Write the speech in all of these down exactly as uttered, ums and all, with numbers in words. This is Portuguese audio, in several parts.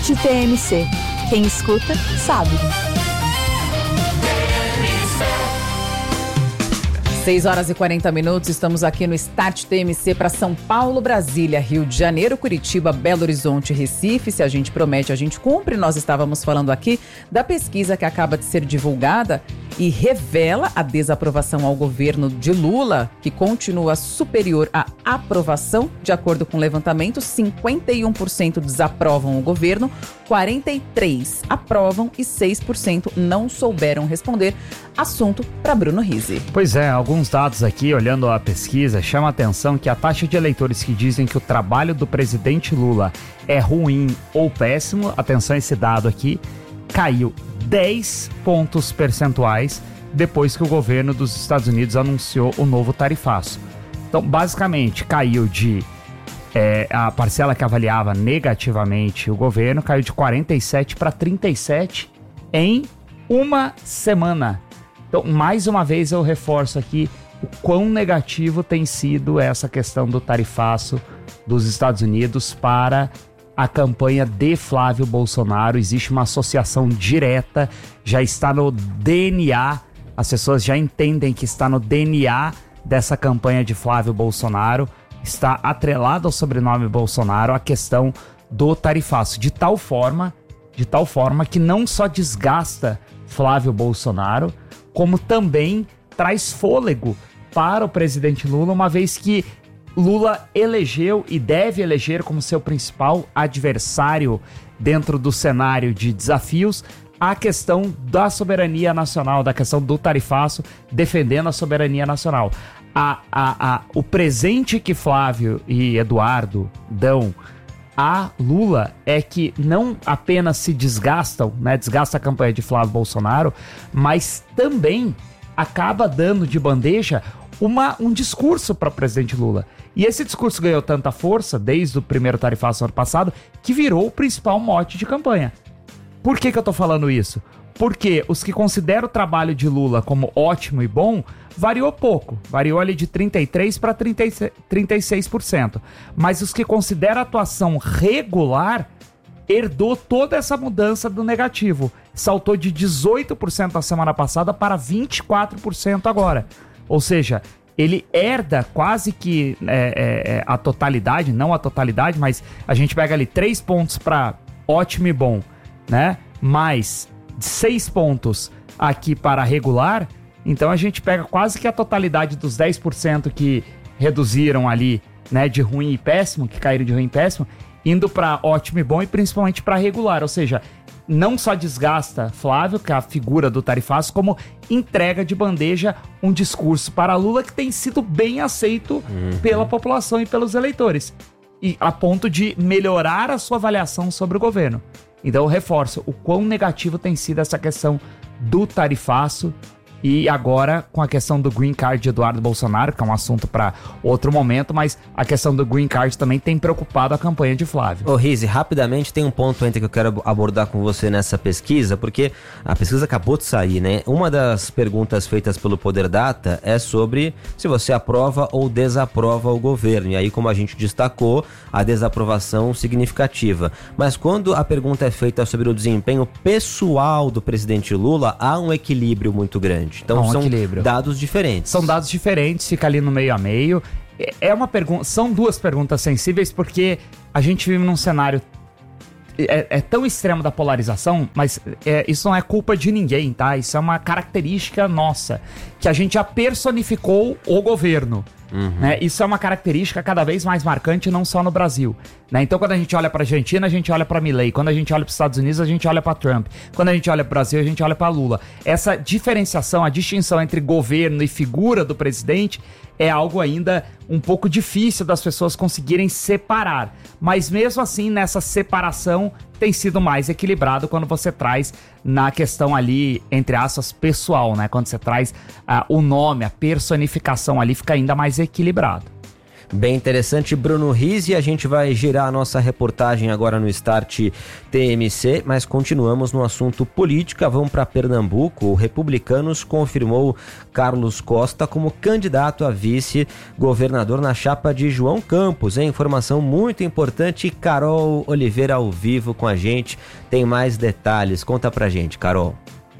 Start T M C. Quem escuta, sabe. seis horas e quarenta minutos, estamos aqui no Start T M C para São Paulo, Brasília, Rio de Janeiro, Curitiba, Belo Horizonte, Recife. Se a gente promete, a gente cumpre. Nós estávamos falando aqui da pesquisa que acaba de ser divulgada e revela a desaprovação ao governo de Lula, que continua superior à aprovação. De acordo com o levantamento, cinquenta e um por cento desaprovam o governo, quarenta e três por cento aprovam e seis por cento não souberam responder. Assunto para Bruno Rizzi. Pois é, alguns dados aqui, olhando a pesquisa, chama a atenção que a taxa de eleitores que dizem que o trabalho do presidente Lula é ruim ou péssimo, atenção a esse dado aqui, caiu dez pontos percentuais depois que o governo dos Estados Unidos anunciou o novo tarifaço. Então, basicamente, caiu de... É, a parcela que avaliava negativamente o governo caiu de quarenta e sete para trinta e sete em uma semana. Então, mais uma vez eu reforço aqui o quão negativo tem sido essa questão do tarifaço dos Estados Unidos para a campanha de Flávio Bolsonaro. Existe uma associação direta, já está no D N A, as pessoas já entendem que está no D N A dessa campanha de Flávio Bolsonaro, está atrelado ao sobrenome Bolsonaro a questão do tarifaço, de tal forma, de tal forma que não só desgasta Flávio Bolsonaro, como também traz fôlego para o presidente Lula, uma vez que Lula elegeu e deve eleger como seu principal adversário dentro do cenário de desafios a questão da soberania nacional, da questão do tarifaço, defendendo a soberania nacional. A, a, a, o presente que Flávio e Eduardo dão a Lula é que não apenas se desgastam, né, desgasta a campanha de Flávio Bolsonaro, mas também acaba dando de bandeja uma, um discurso para o presidente Lula. E esse discurso ganhou tanta força desde o primeiro tarifaço ano passado que virou o principal mote de campanha. Por que que eu tô falando isso? Porque os que consideram o trabalho de Lula como ótimo e bom variou pouco, variou ali de trinta e três por cento para trinta e seis por cento. Mas os que consideram a atuação regular herdou toda essa mudança do negativo. Saltou de dezoito por cento na semana passada para vinte e quatro por cento agora. Ou seja, ele herda quase que é, é, a totalidade, não a totalidade, mas a gente pega ali três pontos para ótimo e bom, né? Mais seis pontos aqui para regular, então a gente pega quase que a totalidade dos dez por cento que reduziram ali, né, de ruim e péssimo, que caíram de ruim e péssimo, indo para ótimo e bom e principalmente para regular, ou seja, não só desgasta Flávio, que é a figura do tarifaço, como entrega de bandeja um discurso para Lula que tem sido bem aceito uhum. pela população e pelos eleitores, e a ponto de melhorar a sua avaliação sobre o governo. Então eu reforço o quão negativo tem sido essa questão do tarifaço e agora com a questão do Green Card de Eduardo Bolsonaro, que é um assunto para outro momento, mas a questão do Green Card também tem preocupado a campanha de Flávio. Ô Rizzi, rapidamente tem um ponto ainda que eu quero abordar com você nessa pesquisa, porque a pesquisa acabou de sair, né? Uma das perguntas feitas pelo Poder Data é sobre se você aprova ou desaprova o governo, e aí como a gente destacou, a desaprovação significativa. Mas quando a pergunta é feita sobre o desempenho pessoal do presidente Lula, há um equilíbrio muito grande. Então um são equilíbrio. dados diferentes. São dados diferentes, fica ali no meio a meio. É uma pergunta, são duas perguntas sensíveis porque a gente vive num cenário é, é tão extremo da polarização, mas é, isso não é culpa de ninguém, tá? Isso é uma característica nossa, que a gente já personificou o governo. Uhum. Né? Isso é uma característica cada vez mais marcante, não só no Brasil. Né? Então, quando a gente olha para a Argentina, a gente olha para Milei. Quando a gente olha para os Estados Unidos, a gente olha para Trump. Quando a gente olha para o Brasil, a gente olha para Lula. Essa diferenciação, a distinção entre governo e figura do presidente é algo ainda um pouco difícil das pessoas conseguirem separar. Mas mesmo assim, nessa separação, tem sido mais equilibrado quando você traz na questão ali, entre aspas, pessoal, né? Quando você traz uh, o nome, a personificação ali, fica ainda mais equilibrado. Bem interessante, Bruno Rizzi. A gente vai girar a nossa reportagem agora no Start T M C, mas continuamos no assunto política. Vamos para Pernambuco. O Republicanos confirmou Carlos Costa como candidato a vice-governador na chapa de João Campos. É informação muito importante. Carol Oliveira ao vivo com a gente. Tem mais detalhes. Conta pra gente, Carol.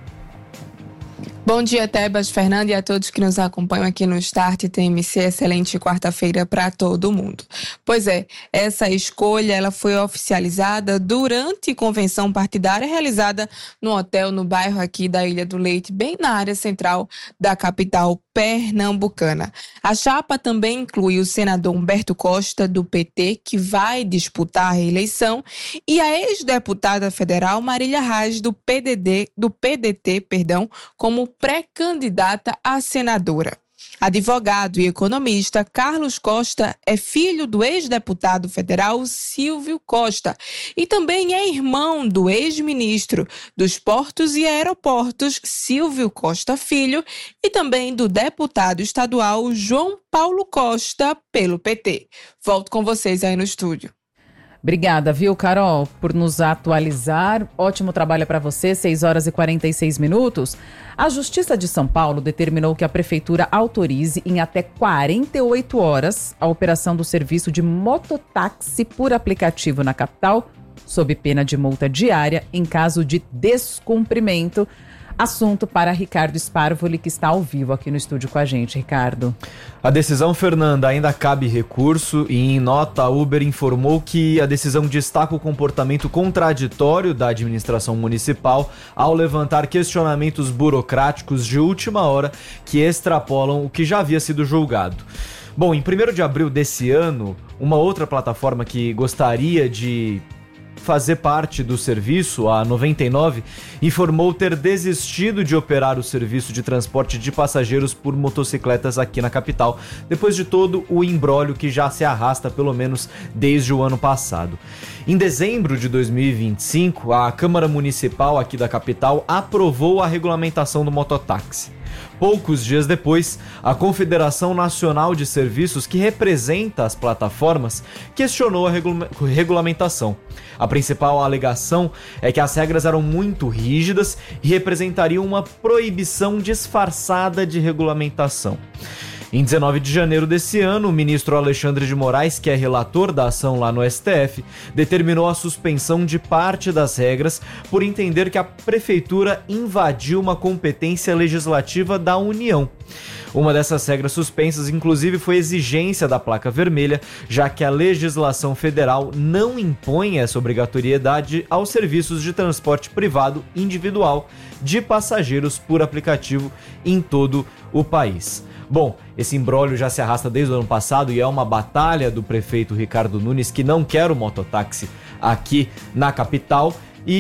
Bom dia, Tebas, Fernando, e a todos que nos acompanham aqui no Start T M C. Excelente quarta-feira para todo mundo. Pois é, essa escolha ela foi oficializada durante convenção partidária realizada no hotel no bairro aqui da Ilha do Leite, bem na área central da capital pernambucana. A chapa também inclui o senador Humberto Costa, do P T, que vai disputar a reeleição, e a ex-deputada federal Marília Reis, do P D D, do P D T, perdão, como pré-candidata a senadora. Advogado e economista, Carlos Costa é filho do ex-deputado federal Silvio Costa e também é irmão do ex-ministro dos Portos e Aeroportos Silvio Costa Filho e também do deputado estadual João Paulo Costa pelo P T. Volto com vocês aí no estúdio. Obrigada, viu, Carol, por nos atualizar. Ótimo trabalho para você, seis horas e quarenta e seis minutos. A Justiça de São Paulo determinou que a Prefeitura autorize em até quarenta e oito horas a operação do serviço de mototáxi por aplicativo na capital, sob pena de multa diária em caso de descumprimento. Assunto para Ricardo Sparvoli, que está ao vivo aqui no estúdio com a gente. Ricardo. A decisão, Fernanda, ainda cabe recurso e em nota a Uber informou que a decisão destaca o comportamento contraditório da administração municipal ao levantar questionamentos burocráticos de última hora que extrapolam o que já havia sido julgado. Bom, em primeiro de abril desse ano, uma outra plataforma que gostaria de fazer parte do serviço, a noventa e nove, informou ter desistido de operar o serviço de transporte de passageiros por motocicletas aqui na capital, depois de todo o imbróglio que já se arrasta pelo menos desde o ano passado. Em dezembro de dois mil e vinte e cinco, a Câmara Municipal aqui da capital aprovou a regulamentação do mototáxi. Poucos dias depois, a Confederação Nacional de Serviços, que representa as plataformas, questionou a regula- regulamentação. A principal alegação é que as regras eram muito rígidas e representariam uma proibição disfarçada de regulamentação. Em dezenove de janeiro desse ano, o ministro Alexandre de Moraes, que é relator da ação lá no S T F, determinou a suspensão de parte das regras por entender que a prefeitura invadiu uma competência legislativa da União. Uma dessas regras suspensas, inclusive, foi a exigência da placa vermelha, já que a legislação federal não impõe essa obrigatoriedade aos serviços de transporte privado individual de passageiros por aplicativo em todo o país. Bom, esse imbróglio já se arrasta desde o ano passado e é uma batalha do prefeito Ricardo Nunes, que não quer o mototáxi aqui na capital.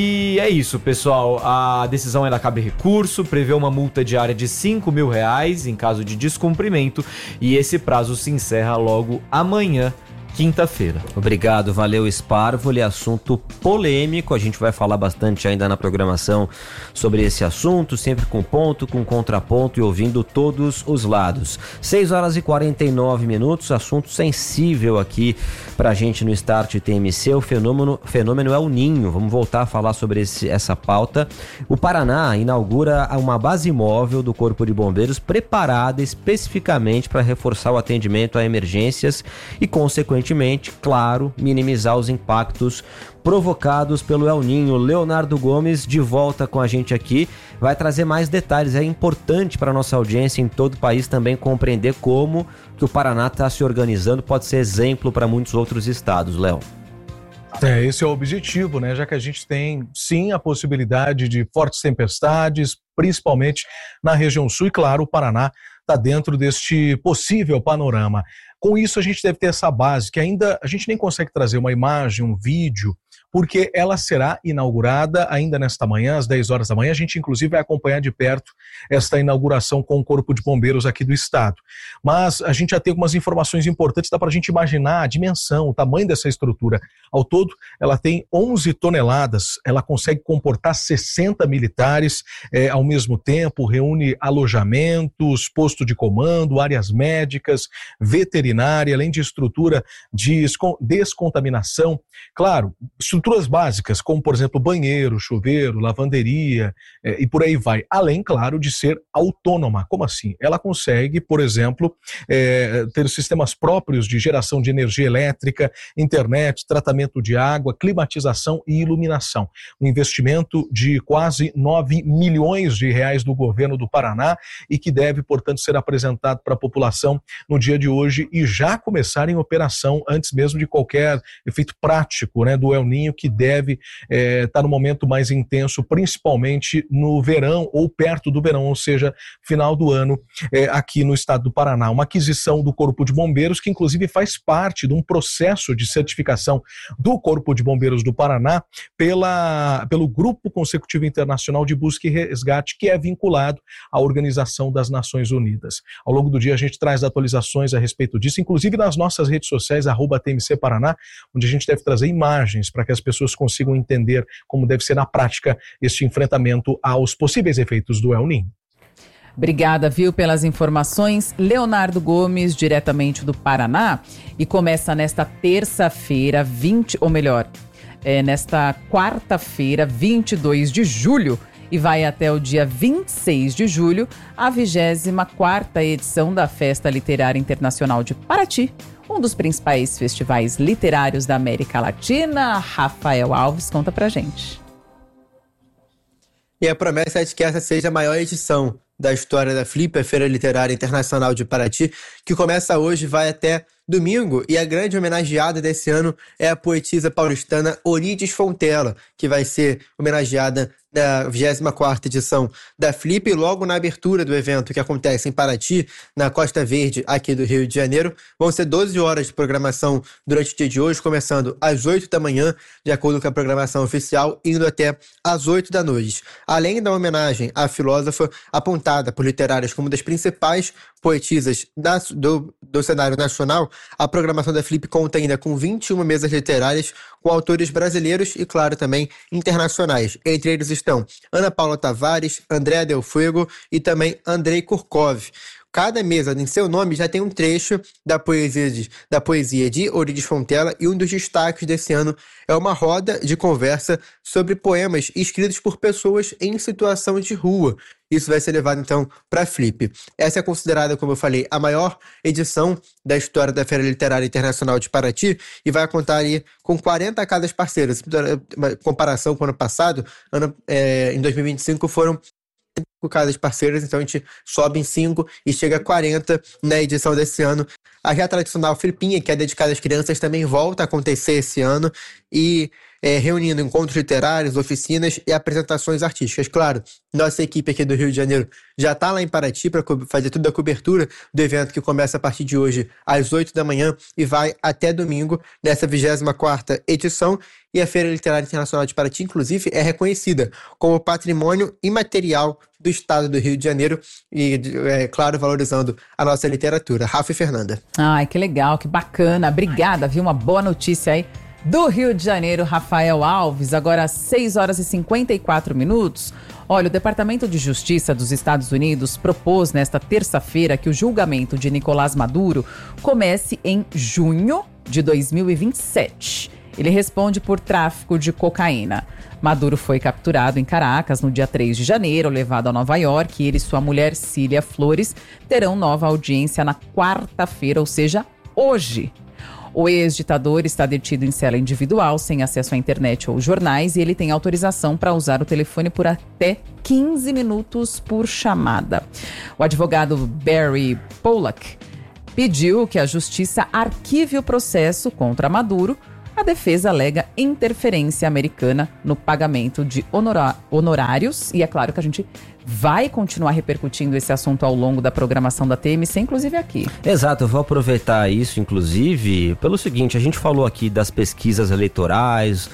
E é isso, pessoal. A decisão ainda cabe recurso, prevê uma multa diária de cinco mil reais em caso de descumprimento e esse prazo se encerra logo amanhã, quinta-feira. Obrigado, valeu, Sparvoli. Assunto polêmico, a gente vai falar bastante ainda na programação sobre esse assunto, sempre com ponto, com contraponto e ouvindo todos os lados. seis horas e quarenta e nove minutos, assunto sensível aqui pra gente no Start T M C, o fenômeno, fenômeno é o Ninho. Vamos voltar a falar sobre esse, essa pauta. O Paraná inaugura uma base móvel do Corpo de Bombeiros preparada especificamente para reforçar o atendimento a emergências e, consequentemente, claro, minimizar os impactos provocados pelo El Ninho. Leonardo Gomes, de volta com a gente aqui, vai trazer mais detalhes. É importante para a nossa audiência em todo o país também compreender como que o Paraná está se organizando, pode ser exemplo para muitos outros estados, Léo. É, esse é o objetivo, né? Já que a gente tem, sim, a possibilidade de fortes tempestades, principalmente na região sul, e claro, o Paraná está dentro deste possível panorama. Com isso, a gente deve ter essa base, que ainda a gente nem consegue trazer uma imagem, um vídeo, porque ela será inaugurada ainda nesta manhã, às dez horas da manhã. A gente, inclusive, vai acompanhar de perto esta inauguração com o Corpo de Bombeiros aqui do estado. Mas a gente já tem algumas informações importantes, dá para a gente imaginar a dimensão, o tamanho dessa estrutura. Ao todo, ela tem onze toneladas, ela consegue comportar sessenta militares é, ao mesmo tempo, reúne alojamentos, posto de comando, áreas médicas, veterinária, além de estrutura de descontaminação. Claro, estruturas básicas, como, por exemplo, banheiro, chuveiro, lavanderia é, e por aí vai. Além, claro, de ser autônoma. Como assim? Ela consegue, por exemplo, é, ter sistemas próprios de geração de energia elétrica, internet, tratamento de água, climatização e iluminação. Um investimento de quase nove milhões de reais do governo do Paraná e que deve, portanto, ser apresentado para a população no dia de hoje e já começar em operação antes mesmo de qualquer efeito prático, né, do El Niño, que deve é, estar no momento mais intenso, principalmente no verão ou perto do verão, ou seja, final do ano é, aqui no estado do Paraná. Uma aquisição do Corpo de Bombeiros que inclusive faz parte de um processo de certificação do Corpo de Bombeiros do Paraná pela, pelo Grupo Consecutivo Internacional de Busca e Resgate, que é vinculado à Organização das Nações Unidas. Ao longo do dia a gente traz atualizações a respeito disso, inclusive nas nossas redes sociais, arroba T M C Paraná, onde a gente deve trazer imagens para que as pessoas consigam entender como deve ser na prática este enfrentamento aos possíveis efeitos do El Niño. Obrigada, viu, pelas informações. Leonardo Gomes, diretamente do Paraná, e começa nesta terça-feira, vinte, ou melhor, é, nesta quarta-feira, vinte e dois de julho, e vai até o dia vinte e seis de julho, a vigésima quarta edição da Festa Literária Internacional de Paraty, um dos principais festivais literários da América Latina. Rafael Alves conta pra gente. E a promessa é de que essa seja a maior edição da história da Flip, a Feira Literária Internacional de Paraty, que começa hoje e vai até domingo, e a grande homenageada desse ano é a poetisa paulistana Orides Fontella, que vai ser homenageada na vigésima quarta edição da Flip, e logo na abertura do evento, que acontece em Paraty, na Costa Verde, aqui do Rio de Janeiro. Vão ser doze horas de programação durante o dia de hoje, começando às oito da manhã, de acordo com a programação oficial, indo até às oito da noite. Além da homenagem à filósofa, apontada por literários como uma das principais poetisas da, do, do cenário nacional, a programação da Flip conta ainda com vinte e uma mesas literárias com autores brasileiros e, claro, também internacionais. Entre eles estão Ana Paula Tavares, André Del Fuego e também Andrei Kurkov. Cada mesa, em seu nome, já tem um trecho da poesia de, da poesia de Orides Fontella, e um dos destaques desse ano é uma roda de conversa sobre poemas escritos por pessoas em situação de rua. Isso vai ser levado, então, para a Flip. Essa é considerada, como eu falei, a maior edição da história da Feira Literária Internacional de Paraty e vai contar aí com quarenta casas parceiras. Uma comparação com o ano passado, ano, é, em dois mil e vinte e cinco foram cinco casas parceiras, então a gente sobe em cinco e chega a quarenta na edição desse ano. A já tradicional Flipinha, que é dedicada às crianças, também volta a acontecer esse ano e é, reunindo encontros literários, oficinas e apresentações artísticas. Claro, nossa equipe aqui do Rio de Janeiro já está lá em Paraty para co- fazer toda a cobertura do evento, que começa a partir de hoje às oito da manhã e vai até domingo nessa vigésima quarta edição. E a Feira Literária Internacional de Paraty, inclusive, é reconhecida como patrimônio imaterial do estado do Rio de Janeiro e, é claro, valorizando a nossa literatura. Rafa e Fernanda. Ai, que legal, que bacana. Obrigada, viu? Uma boa notícia aí do Rio de Janeiro, Rafael Alves. Agora às seis horas e cinquenta e quatro minutos. Olha, o Departamento de Justiça dos Estados Unidos propôs nesta terça-feira que o julgamento de Nicolás Maduro comece em junho de dois mil e vinte e sete. Ele responde por tráfico de cocaína. Maduro foi capturado em Caracas no dia três de janeiro, levado a Nova York, e ele e sua mulher Cília Flores terão nova audiência na quarta-feira, ou seja, hoje. O ex-ditador está detido em cela individual, sem acesso à internet ou jornais, e ele tem autorização para usar o telefone por até quinze minutos por chamada. O advogado Barry Pollack pediu que a justiça arquive o processo contra Maduro. A defesa alega interferência americana no pagamento de honora- honorários. E é claro que a gente vai continuar repercutindo esse assunto ao longo da programação da T M C, inclusive aqui. Exato, eu vou aproveitar isso, inclusive, pelo seguinte: a gente falou aqui das pesquisas eleitorais,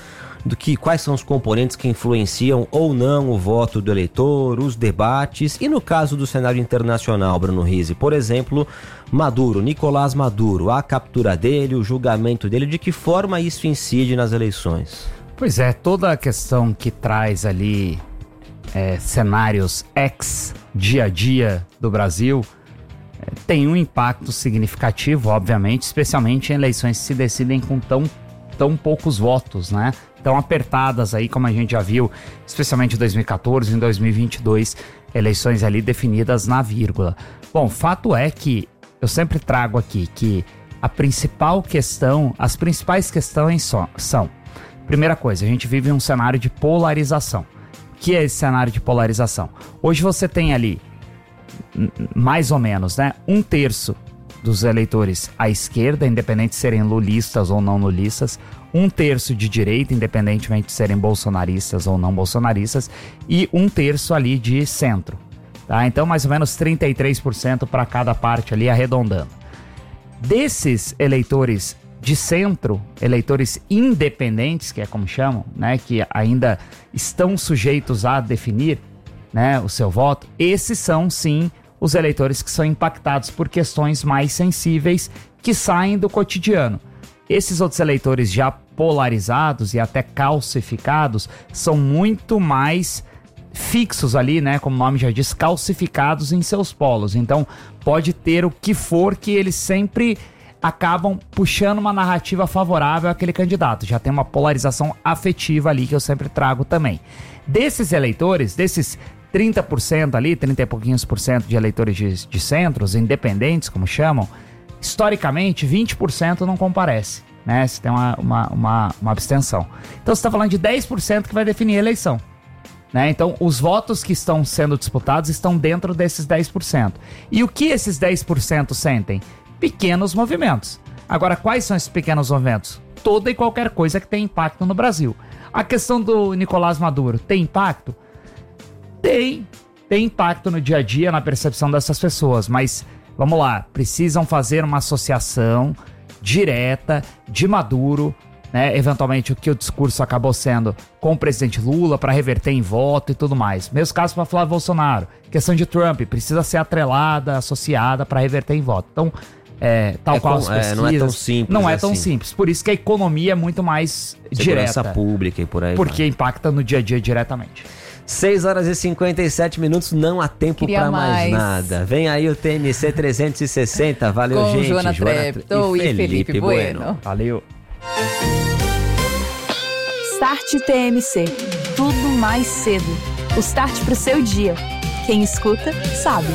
do que quais são os componentes que influenciam ou não o voto do eleitor, os debates e no caso do cenário internacional, Bruno Rizzi, por exemplo, Maduro, Nicolás Maduro, a captura dele, o julgamento dele, de que forma isso incide nas eleições? Pois é, toda a questão que traz ali é, cenários ex dia a dia do Brasil é, tem um impacto significativo, obviamente, especialmente em eleições que se decidem com tão, tão poucos votos, né? Tão apertadas aí, como a gente já viu, especialmente em dois mil e quatorze e em dois mil e vinte e dois, eleições ali definidas na vírgula. Bom, fato é que eu sempre trago aqui que a principal questão, as principais questões so, são, primeira coisa, a gente vive um cenário de polarização. O que é esse cenário de polarização? Hoje você tem ali, mais ou menos, né, um terço dos eleitores à esquerda, independente de serem lulistas ou não lulistas, um terço de direita, independentemente de serem bolsonaristas ou não bolsonaristas, e um terço ali de centro. Tá? Então, mais ou menos trinta e três por cento para cada parte ali, arredondando. Desses eleitores de centro, eleitores independentes, que é como chamam, né, que ainda estão sujeitos a definir, né, o seu voto, esses são, sim, os eleitores que são impactados por questões mais sensíveis que saem do cotidiano. Esses outros eleitores já polarizados e até calcificados são muito mais fixos ali, né, como o nome já diz, calcificados em seus polos. Então, pode ter o que for que eles sempre acabam puxando uma narrativa favorável àquele candidato. Já tem uma polarização afetiva ali que eu sempre trago também. Desses eleitores, desses trinta por cento ali, trinta e pouquinhos por cento de eleitores de, de centros, independentes, como chamam, historicamente, vinte por cento não comparece, né? Você tem uma, uma, uma, uma abstenção. Então, você está falando de dez por cento que vai definir a eleição. Né? Então, os votos que estão sendo disputados estão dentro desses dez por cento. E o que esses dez por cento sentem? Pequenos movimentos. Agora, quais são esses pequenos movimentos? Toda e qualquer coisa que tem impacto no Brasil. A questão do Nicolás Maduro tem impacto? Tem. Tem impacto no dia a dia, na percepção dessas pessoas. Mas, vamos lá, precisam fazer uma associação direta de Maduro, né, eventualmente o que o discurso acabou sendo com o presidente Lula para reverter em voto e tudo mais. Mesmo caso para Flávio Bolsonaro. Questão de Trump, precisa ser atrelada, associada para reverter em voto. Então, é, tal é qual com, as pesquisas, é, não é tão simples. Não é assim. tão simples. Por isso que a economia é muito mais Segurança direta. pública e por aí. Porque vai. impacta no dia a dia diretamente. seis horas e cinquenta e sete minutos, não há tempo para mais. mais nada. Vem aí o T M C trezentos e sessenta. Valeu, com gente. Joana Treptow e Felipe, Felipe bueno. bueno. Valeu. Start T M C. Tudo mais cedo. O start pro seu dia. Quem escuta, sabe.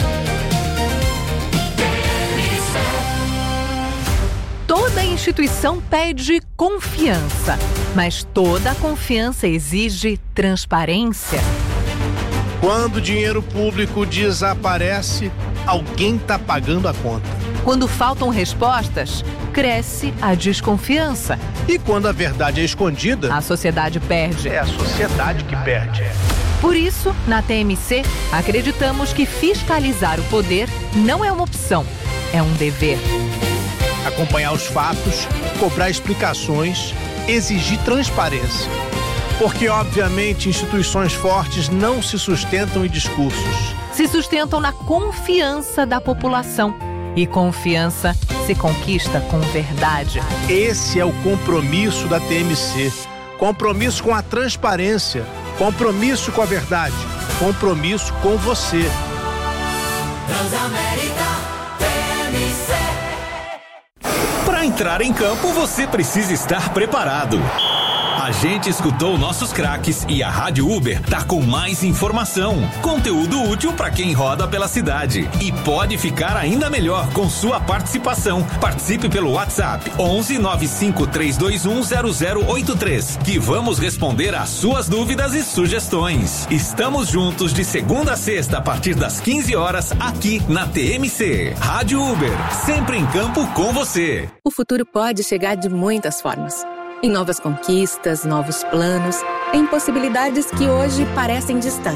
Toda instituição pede confiança, mas toda confiança exige transparência. Quando o dinheiro público desaparece, alguém está pagando a conta. Quando faltam respostas, cresce a desconfiança. E quando a verdade é escondida, a sociedade perde. É a sociedade que perde. Por isso, na T M C, acreditamos que fiscalizar o poder não é uma opção, é um dever. Acompanhar os fatos, cobrar explicações, exigir transparência. Porque, obviamente, instituições fortes não se sustentam em discursos. Se sustentam na confiança da população. E confiança se conquista com verdade. Esse é o compromisso da T M C. Compromisso com a transparência. Compromisso com a verdade. Compromisso com você. Transamérica T M C. Para entrar em campo, você precisa estar preparado. A gente escutou nossos craques e a Rádio Uber tá com mais informação, conteúdo útil para quem roda pela cidade e pode ficar ainda melhor com sua participação. Participe pelo WhatsApp onze nove cinco três dois um zero zero oito três, que vamos responder às suas dúvidas e sugestões. Estamos juntos de segunda a sexta a partir das quinze horas aqui na T M C. Rádio Uber, sempre em campo com você. O futuro pode chegar de muitas formas. Em novas conquistas, novos planos, em possibilidades que hoje parecem distantes.